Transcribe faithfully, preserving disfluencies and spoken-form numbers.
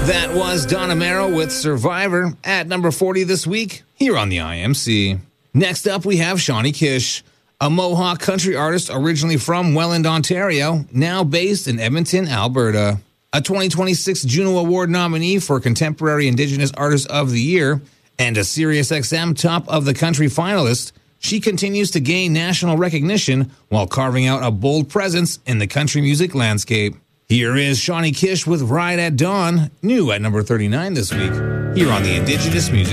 That was Don Amaro with Survivor at number forty this week here on the I M C. Next up, we have Shawnee Kish, a Mohawk country artist originally from Welland, Ontario, now based in Edmonton, Alberta. A twenty twenty-six Juno Award nominee for Contemporary Indigenous Artist of the Year and a SiriusXM Top of the Country finalist, she continues to gain national recognition while carving out a bold presence in the country music landscape. Here is Shawnee Kish with Ride at Dawn, new at number thirty-nine this week, here on the Indigenous Music